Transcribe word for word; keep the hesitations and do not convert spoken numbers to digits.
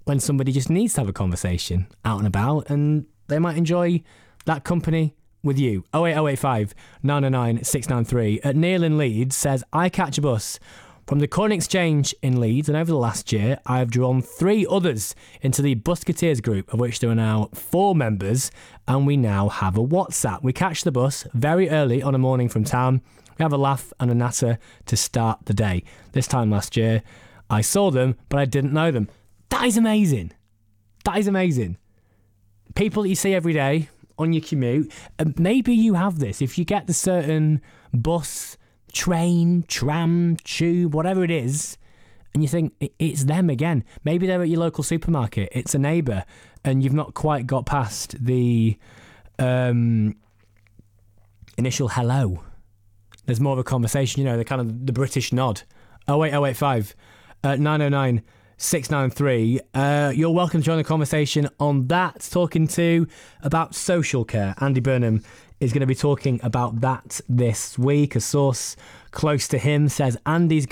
when somebody just needs to have a conversation out and about, and they might enjoy that company with you. oh eight oh eight five, nine oh nine, six nine three. At Neil in Leeds says, I catch a bus from the Coin Exchange in Leeds, and over the last year, I've drawn three others into the Busketeers group, of which there are now four members, and we now have a WhatsApp. We catch the bus very early on a morning from town. We have a laugh and a natter to start the day. This time last year, I saw them, but I didn't know them. That is amazing. That is amazing. People that you see every day on your commute, and maybe you have this. If you get the certain bus, train, tram, tube, whatever it is, and you think it's them again. Maybe they're at your local supermarket. It's a neighbour, and you've not quite got past the um, initial hello. There's more of a conversation, you know, the kind of the British nod. oh eight oh eight five, uh, nine oh nine, six nine three. Uh, you're welcome to join the conversation on that. Talking to about social care. Andy Burnham is going to be talking about that this week. A source close to him says Andy's